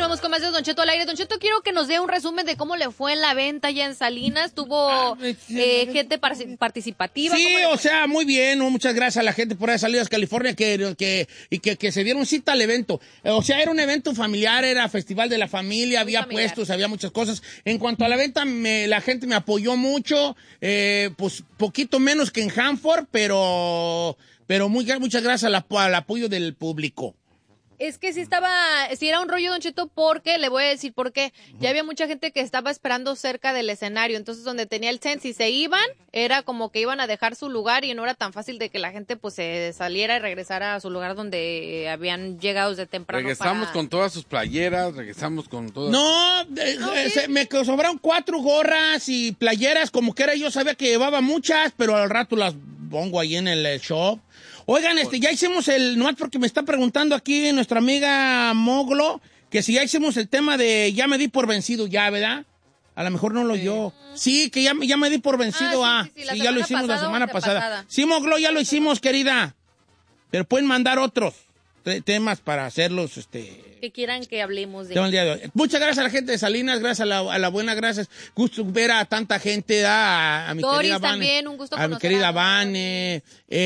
Continuamos con más de Don Cheto al aire. Don Cheto, quiero que nos dé un resumen de cómo le fue en la venta allá en Salinas. ¿Tuvo gente participativa? Sí, o sea, muy bien. Muchas gracias a la gente por ahí de Salinas, California, que se dieron cita al evento. O sea, era un evento familiar, era festival de la familia, había puestos, había muchas cosas. En cuanto a la venta, la gente me apoyó mucho, pues poquito menos que en Hanford, pero muchas gracias al apoyo del público. Es que sí era un rollo, Don Cheto, porque, le voy a decir por qué, ya había mucha gente que estaba esperando cerca del escenario, entonces donde tenía el censo, si se iban, era como que iban a dejar su lugar y no era tan fácil de que la gente pues se saliera y regresara a su lugar donde habían llegado desde temprano. Regresamos con todas sus playeras, regresamos con todas... No, me sobraron 4 gorras y playeras, como que era, yo sabía que llevaba muchas, pero al rato las pongo ahí en el shop. Oigan, ya hicimos nomás porque me está preguntando aquí nuestra amiga Moglo, que si ya hicimos el tema de ya me di por vencido ya, ¿verdad? A lo mejor no lo oyó. Sí, que ya me di por vencido. Sí, ya lo hicimos la semana pasada. Sí, Moglo, ya lo hicimos, querida. Pero pueden mandar otros temas para hacerlos, que quieran que hablemos de... El día de hoy. Muchas gracias a la gente de Salinas, gracias a la buena, gracias. Gusto ver a tanta gente, a mi Doris querida Vane. También, un gusto a mi querida Vane,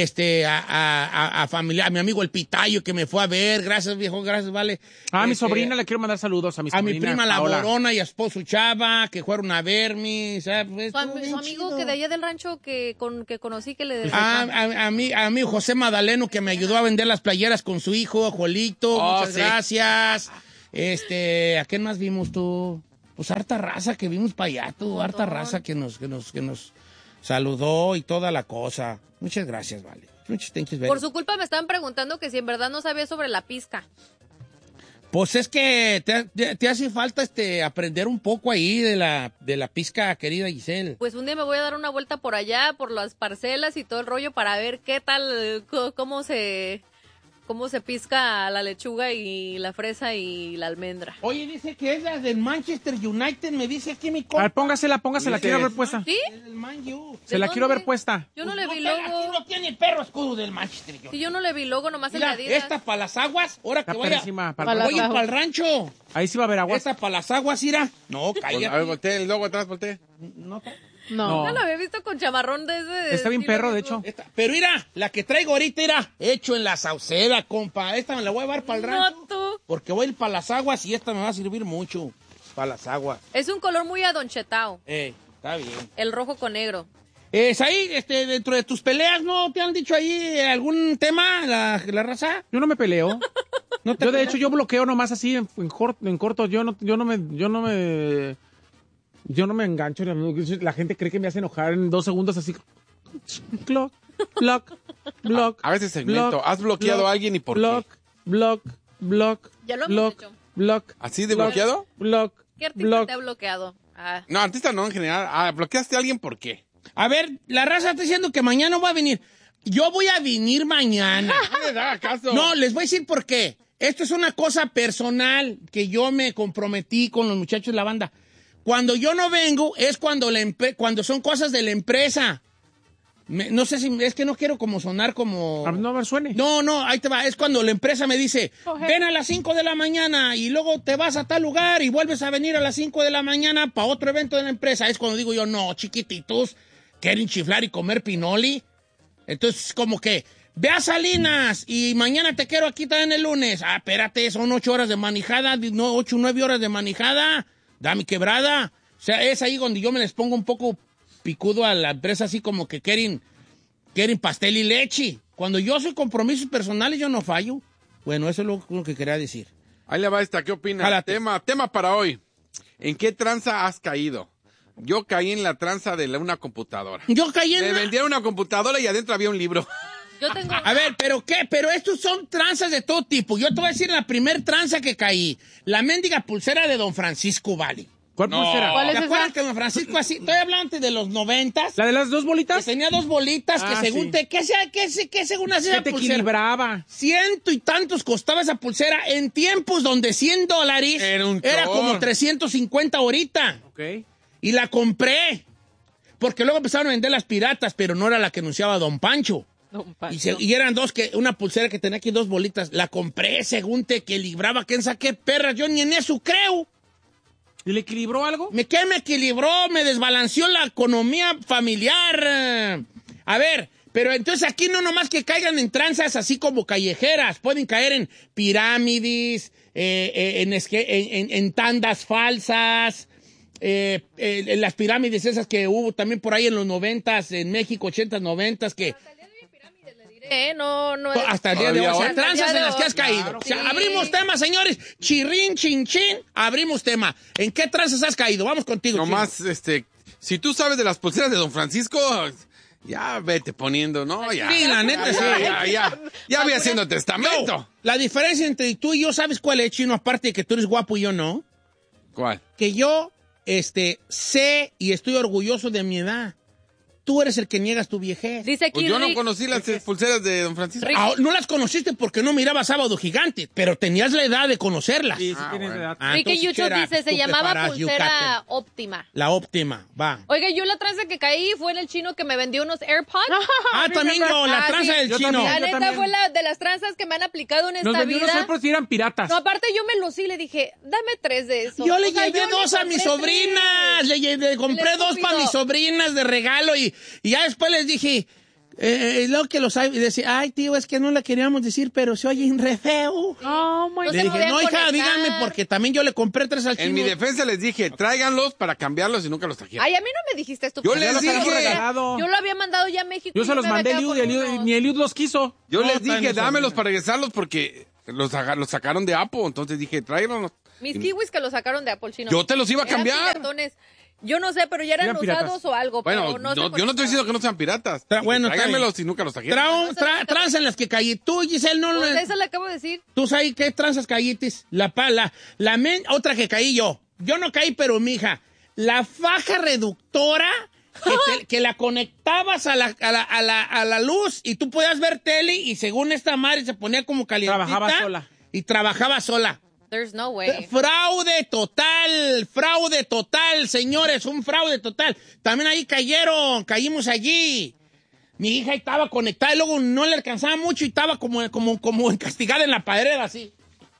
a familia, a mi amigo el Pitayo que me fue a ver, gracias viejo, gracias, vale. A mi sobrina le quiero mandar saludos, a mi sobrina. A mi prima La Paola. Borona y a esposo Chava, que fueron a verme, ¿sabes? Su amigo chido. Que de allá del rancho que conocí, que le... A mí José Madaleno, que me ayudó a vender las playeras con su hijo, Juelito, muchas gracias. ¿A qué más vimos tú? Pues harta raza que vimos para allá, tú, harta raza que nos saludó y toda la cosa. Muchas gracias, vale. Por su culpa me estaban preguntando que si en verdad no sabía sobre la pizca. Pues es que te hace falta aprender un poco ahí de la pizca, querida Giselle. Pues un día me voy a dar una vuelta por allá, por las parcelas y todo el rollo para ver qué tal, cómo se pizca la lechuga y la fresa y la almendra. Oye, dice que es la del Manchester United, me dice aquí mi compa. A ver, póngasela, quiero ver puesta. ¿Sí? Es del Man U. Se la quiero ver puesta. Yo no le vi Aquí logo. no tiene el perro escudo del Manchester United. Sí, yo no le vi logo, nomás en Mira, la Adidas. esta para las aguas, ahora que vaya para el rancho. Ahí sí va a haber agua. Esta para las aguas, Ira. No, cállate. A ver, volteé el logo atrás, volteé. No lo había visto con chamarrón de ese. Está bien perro, de hecho. Pero mira, la que traigo ahorita, mira, hecho en la sauceda, compa. Esta me la voy a llevar para el rancho. No, tú. Porque voy a ir para las aguas y esta me va a servir mucho. Para las aguas. Es un color muy adonchetao. Está bien. El rojo con negro. Ahí, dentro de tus peleas, ¿no te han dicho ahí algún tema, la raza? Yo no me peleo. Yo, de hecho, yo bloqueo nomás así en corto. Yo no me engancho. La gente cree que me hace enojar en 2 segundos así. Block. A veces segmento. ¿Has bloqueado a alguien y por qué? Block. Ya lo hemos hecho. Block. ¿Así de bloqueado? Block. ¿Qué artista te ha bloqueado? No, artista no, en general. ¿Bloqueaste a alguien por qué? A ver, la raza está diciendo que mañana va a venir. Yo voy a venir mañana. No les haga caso. No, les voy a decir por qué. Esto es una cosa personal que yo me comprometí con los muchachos de la banda. Cuando yo no vengo es cuando son cosas de la empresa. No sé si es que no quiero como sonar como... No me suene. No, ahí te va. Es cuando la empresa me dice, ven a las 5 de la mañana y luego te vas a tal lugar y vuelves a venir a las 5 de la mañana para otro evento de la empresa. Es cuando digo yo, no, chiquititos, quieren chiflar y comer pinoli. Entonces, como que, ve a Salinas y mañana te quiero aquí también el lunes. Espérate, son 8 horas de manejada, 8 o 9 horas de manejada. Dame quebrada. O sea, es ahí donde yo me les pongo un poco picudo a la empresa, así como que quieren pastel y leche. Cuando yo soy compromisos personales, yo no fallo. Bueno, eso es lo que quería decir. Ahí le va esta, ¿qué opinas? Tema para hoy. ¿En qué tranza has caído? Yo caí en la tranza de una computadora. Me vendieron una computadora y adentro había un libro. Yo tengo... A ver, ¿pero qué? Pero estos son tranzas de todo tipo. Yo te voy a decir la primer tranza que caí. La mendiga pulsera de Don Francisco Valley. ¿Cuál pulsera? ¿Cuál es ¿Te esa? acuerdas que Don Francisco así? Estoy hablando antes de los 90s. ¿La de las 2 bolitas? Que tenía 2 bolitas que según sí. ¿Qué según hacía Que esa te pulsera? equilibraba. 100 y tantos costaba esa pulsera en tiempos donde $100 era como 350 ahorita. Ok. Y la compré. Porque luego empezaron a vender las piratas, pero no era la que anunciaba Don Pancho. Y eran dos, una pulsera que tenía aquí 2 bolitas. La compré según te equilibraba. ¿Quién saqué perras? Yo ni en eso creo. ¿Y le equilibró algo? ¿Qué me equilibró? Me desbalanceó la economía familiar. A ver, pero entonces aquí no nomás que caigan en tranzas así como callejeras. Pueden caer en pirámides, en tandas falsas, en las pirámides esas que hubo también por ahí en los 90s, en México, 80s, 90s, que... No, hasta el día de hoy. O sea, tranzas en las que has caído. Claro, o sea, abrimos tema, señores. Chirrín, chin, chin. Abrimos tema. ¿En qué tranzas has caído? Vamos contigo. Nomás, si tú sabes de las pulseras de Don Francisco, ya vete poniendo, ¿no? Ya. Sí, la neta, sí. Ya voy haciendo testamento. No, la diferencia entre tú y yo, ¿sabes cuál es, Chino? Aparte de que tú eres guapo y yo no. ¿Cuál? Que yo, sé y estoy orgulloso de mi edad. Tú eres el que niegas tu viejez. Dice aquí, pues yo no conocí las pulseras de Don Francisco. No las conociste porque no mirabas Sábado Gigante, pero tenías la edad de conocerlas. Sí, tienes edad. Ricky Yucho dice, se llamaba pulsera óptima. La óptima, va. Oiga, yo la tranza que caí fue en el chino que me vendió unos AirPods. También yo, la tranza del chino. La neta fue la de las tranzas que me han aplicado en esta vida. Nos vendió unos AirPods y eran piratas. No, aparte yo me lucí y le dije, dame 3 de esos. Yo le llevé 2 a mis sobrinas. Le compré 2 para mis sobrinas de regalo y ya después les dije, lo que los hay, y decía, ay, tío, es que no la queríamos decir, pero se oyen re feo. Le dije, no, hija, díganme, porque también yo le compré 3 al chino. En mi defensa les dije, tráiganlos para cambiarlos y nunca los trajeron. Ay, a mí no me dijiste esto. Yo les dije. Yo lo había mandado ya a México. Yo se los mandé, ni Eliud los quiso. Yo les dije, dámelos para regresarlos porque los sacaron de Apple. Entonces dije, tráiganlos. Mis kiwis que los sacaron de Apple chino. Yo te los iba a cambiar. Yo no sé, pero ya eran usados o algo. Bueno, pero yo no estoy diciendo que no sean piratas. Tráiganmelos y nunca los trajeron. Tranzas en las que caí. Tú, Giselle, no... Pues eso le acabo de decir. ¿Tú sabes qué tranzas caítis? Otra que caí yo. Yo no caí, pero mija. La faja reductora que la conectabas a la luz y tú podías ver tele y según esta madre se ponía como calientita. Trabajaba sola. There's no way. Fraude total, señores, un fraude total. También ahí caímos allí. Mi hija estaba conectada y luego no le alcanzaba mucho y estaba como castigada en la pared, así.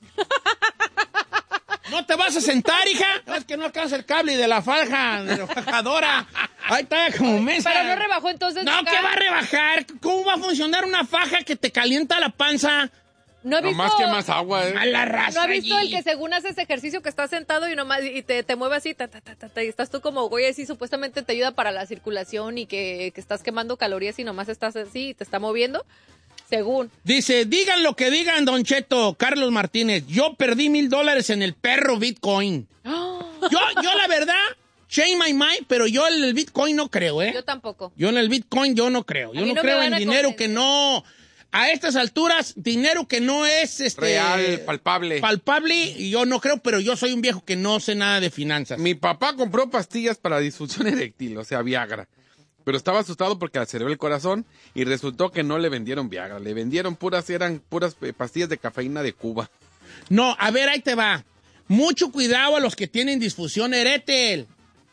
¿No te vas a sentar, hija? Es que no alcanza el cable de la fajadora. Ahí está como mesa. Pero no rebajó entonces. No, ¿qué va a rebajar? ¿Cómo va a funcionar una faja que te calienta la panza? No he visto, más que más agua, Mala raza. ¿No has visto allí? el que según haces ejercicio que estás sentado y nomás y te mueve así, y estás tú como güey así, supuestamente te ayuda para la circulación y que estás quemando calorías y nomás estás así y te está moviendo? Según. Dice, digan lo que digan, Don Cheto, Carlos Martínez, yo perdí $1,000 en el perro Bitcoin. Yo la verdad, change my mind, pero yo en el Bitcoin no creo, ¿eh? Yo tampoco. Yo en el Bitcoin yo no creo. Yo no creo en dinero que no... A estas alturas, dinero que no es real, palpable, y yo no creo, pero yo soy un viejo que no sé nada de finanzas. Mi papá compró pastillas para disfunción eréctil, o sea, Viagra. Pero estaba asustado porque aceleró el corazón y resultó que no le vendieron Viagra, le vendieron eran puras pastillas de cafeína de Cuba. No, a ver, ahí te va. Mucho cuidado a los que tienen disfunción eréctil.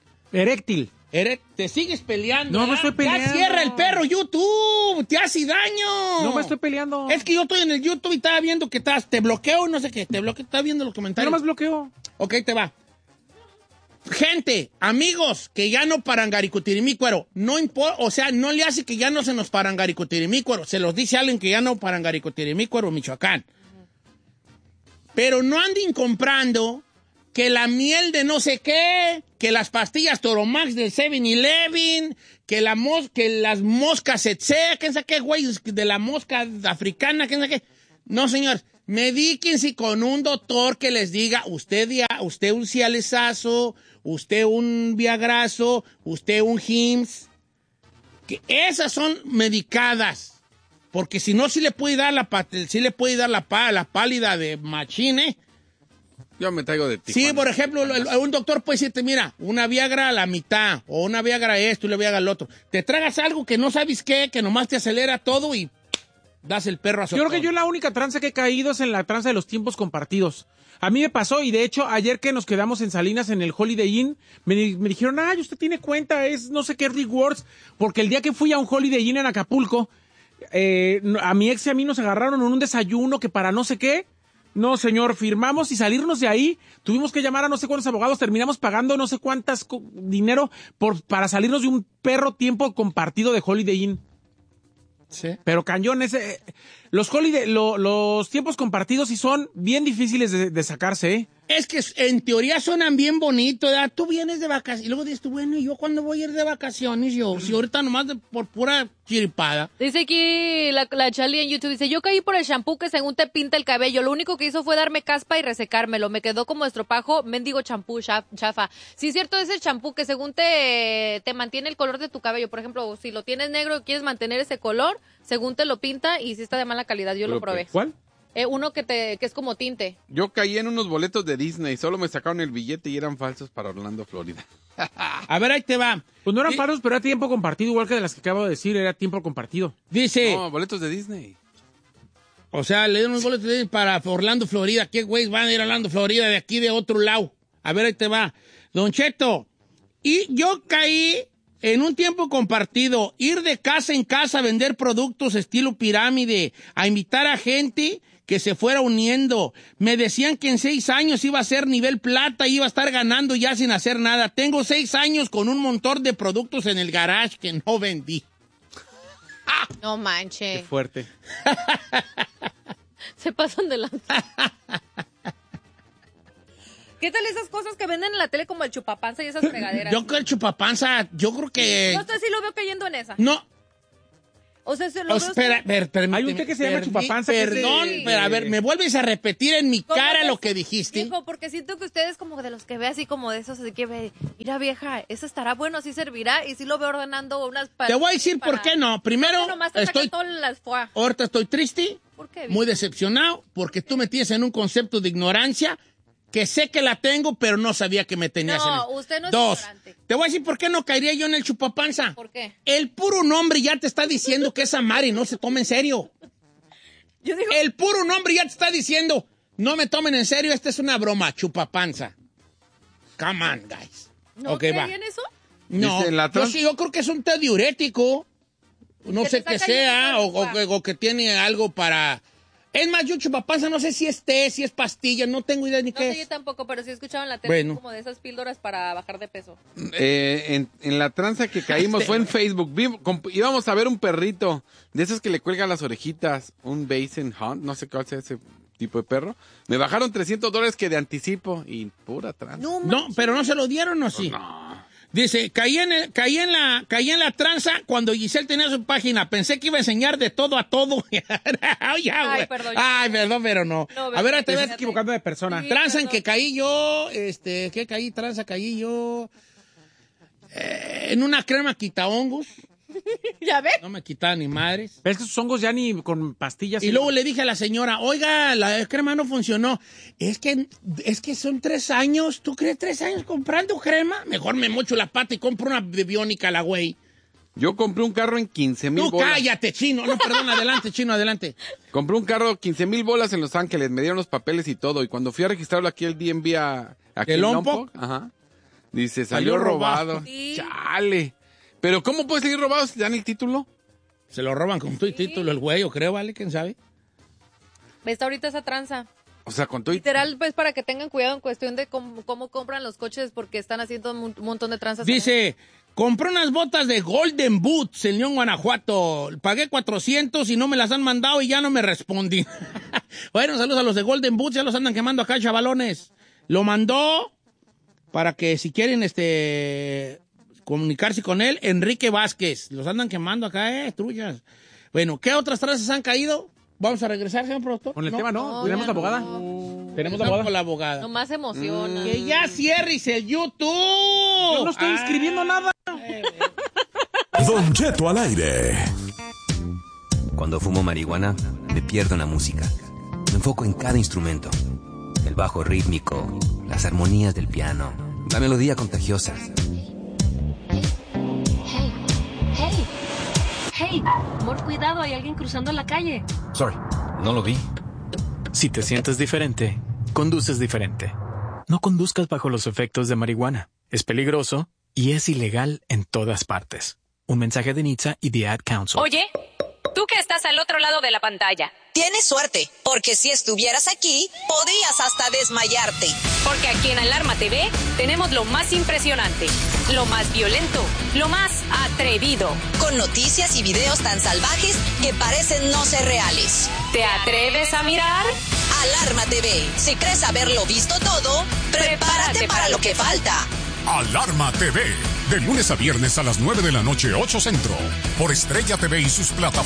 Te sigues peleando. No me estoy peleando. Ya cierra el perro YouTube. Te hace daño. No me estoy peleando. Es que yo estoy en el YouTube y estaba viendo que te bloqueo, no sé qué. Estaba viendo los comentarios. Yo nomás bloqueo. Ok, te va. Gente, amigos, que ya no parangaricutirimícuaro. No importa, o sea, no le hace que ya no se nos parangaricutirimícuaro. Se los dice alguien que ya no parangaricutirimícuaro, Michoacán. Pero no anden comprando que la miel de no sé qué, que las pastillas Toromax del 7-Eleven, que las moscas etsea, quién sabe qué, güey, de la mosca africana, quién sabe qué. No, señor, medíquense con un doctor que les diga, usted un cialesazo, usted un viagrazo, usted un Hims, que esas son medicadas, porque si no, sí le puede dar la pálida de machine. Yo me traigo de ti. Sí, por ejemplo, un doctor puede decirte, mira, una Viagra a la mitad, o una Viagra esto y una Viagra al otro. Te tragas algo que no sabes qué, que nomás te acelera todo y das el perro a su. Yo creo que yo la única tranza que he caído es en la tranza de los tiempos compartidos. A mí me pasó, y de hecho, ayer que nos quedamos en Salinas, en el Holiday Inn, me dijeron, usted tiene cuenta, es no sé qué rewards, porque el día que fui a un Holiday Inn en Acapulco, A mi ex y a mí nos agarraron en un desayuno que para no sé qué. No, señor, firmamos y salirnos de ahí. Tuvimos que llamar a no sé cuántos abogados. Terminamos pagando no sé cuántas dinero para salirnos de un perro tiempo compartido de Holiday Inn. Sí. Pero cañón, los tiempos compartidos sí son bien difíciles de sacarse, ¿eh? Es que en teoría suenan bien bonitos, ¿verdad? Tú vienes de vacaciones y luego dices tú, bueno, ¿y yo cuándo voy a ir de vacaciones? Si ahorita nomás por pura chiripada. Dice aquí la Charlie en YouTube, dice, yo caí por el shampoo que según te pinta el cabello, lo único que hizo fue darme caspa y resecármelo, me quedó como estropajo, mendigo champú, chafa. Sí es cierto, ese champú que según te mantiene el color de tu cabello, por ejemplo, si lo tienes negro y quieres mantener ese color, según te lo pinta y si está de mala calidad, yo lo probé. ¿Cuál? Uno que es como tinte. Yo caí en unos boletos de Disney, solo me sacaron el billete y eran falsos para Orlando, Florida. A ver, ahí te va. Pues no eran falsos, pero era tiempo compartido, igual que de las que acabo de decir, era tiempo compartido. Dice... No, boletos de Disney. O sea, le dieron unos boletos de Disney para Orlando, Florida. ¿Qué güeyes van a ir a Orlando, Florida de aquí de otro lado? A ver, ahí te va. Don Cheto, y yo caí... En un tiempo compartido, ir de casa en casa a vender productos estilo pirámide, a invitar a gente que se fuera uniendo. Me decían que en 6 años iba a ser nivel plata, iba a estar ganando ya sin hacer nada. Tengo 6 años con un montón de productos en el garage que no vendí. No manches. Qué fuerte. Se pasan de lanza. ¿Qué tal esas cosas que venden en la tele como el chupapanza y esas fregaderas? Yo creo que el chupapanza, yo creo que... No sé si lo veo cayendo en esa. No. O sea, se lo veo... Espera, hay un té que se llama chupapanza. Perdón, pero a ver, ¿me vuelves a repetir en mi cara lo que dijiste? Viejo, porque siento que ustedes como de los que ve así como de esos, así que ve, mira vieja, eso estará bueno, sí servirá, y sí lo veo ordenando unas... Te voy a decir por qué no. Primero, ahorita estoy triste, ¿por qué, muy decepcionado, porque tú me tienes en un concepto de ignorancia que sé que la tengo, pero no sabía que me tenías en eso. No, usted no es 2, ignorante. Te voy a decir por qué no caería yo en el chupapanza. ¿Por qué? El puro nombre ya te está diciendo que esa Mari no se toma en serio. Yo digo... El puro nombre ya te está diciendo, no me tomen en serio, esta es una broma, chupapanza. Come on, guys. ¿No okay, creí en eso? No, yo creo que es un té diurético. No sé qué sea, o que tiene algo para... Es más, yo chupapanza no sé si es té, si es pastilla, no tengo idea ni qué es. No sé, yo tampoco, pero sí escuchaba en la tele como de esas píldoras para bajar de peso. En la tranza que caímos fue en Facebook. Íbamos a ver un perrito, de esos que le cuelgan las orejitas, un Basset Hound, no sé cuál sea ese tipo de perro. Me bajaron $300 que de anticipo y pura tranza. No, pero no se lo dieron, ¿o sí? No. Dice, caí en la tranza cuando Giselle tenía su página. Pensé que iba a enseñar de todo a todo. Ay, perdón. Ay, perdón, pero no. A ver, te ves equivocando de persona. Sí, tranza en que caí yo, ¿qué caí? Tranza caí yo en una crema quitahongos. ¿Ya ves? No me quitaba ni madres. Pero es que sus hongos ya ni con pastillas. Y luego le dije a la señora, oiga, la crema no funcionó. Es que son 3 años. ¿Tú crees 3 años comprando crema? Mejor me mocho la pata y compro una de Biónica, la güey. Yo compré un carro en 15,000 bolas. No, cállate, chino. No, perdón, adelante, chino, adelante. Compré un carro 15,000 bolas en Los Ángeles. Me dieron los papeles y todo. Y cuando fui a registrarlo aquí el DMV aquí en Lompoc, ajá, dice, salió robado. Sí. Chale. Pero ¿cómo puede seguir robado si dan el título? Se lo roban con tu título el güey, yo creo, ¿vale? ¿Quién sabe? Está ahorita esa tranza. O sea, con todo literal, pues, para que tengan cuidado en cuestión de cómo compran los coches, porque están haciendo un montón de tranzas. Dice, compré unas botas de Golden Boots en León, Guanajuato. Pagué $400 y no me las han mandado y ya no me respondí. Bueno, saludos a los de Golden Boots, ya los andan quemando acá, chavalones. Lo mandó para que si quieren, comunicarse con él, Enrique Vázquez. Los andan quemando acá, trullas. Bueno, ¿qué otras tranzas han caído? ¿Vamos a regresar, señor productor? Con el tema, ¿no? ¿Tenemos la abogada? Tenemos la abogada. Nomás emociona. Que ya cierres el YouTube. Yo no estoy escribiendo nada. Don Cheto al aire. Cuando fumo marihuana, me pierdo en la música. Me enfoco en cada instrumento. El bajo rítmico, las armonías del piano, la melodía contagiosa. Hey, amor, cuidado, hay alguien cruzando la calle. Sorry, no lo vi. Si te sientes diferente, conduces diferente. No conduzcas bajo los efectos de marihuana. Es peligroso y es ilegal en todas partes. Un mensaje de NHTSA y The Ad Council. Oye, Tú que estás al otro lado de la pantalla. Tienes suerte, porque si estuvieras aquí, podrías hasta desmayarte. Porque aquí en Alarma TV tenemos lo más impresionante, lo más violento, lo más atrevido. Con noticias y videos tan salvajes que parecen no ser reales. ¿Te atreves a mirar? Alarma TV. Si crees haberlo visto todo, prepárate para lo que falta. Alarma TV. De lunes a viernes a las 9 de la noche, 8 Centro. Por Estrella TV y sus plataformas.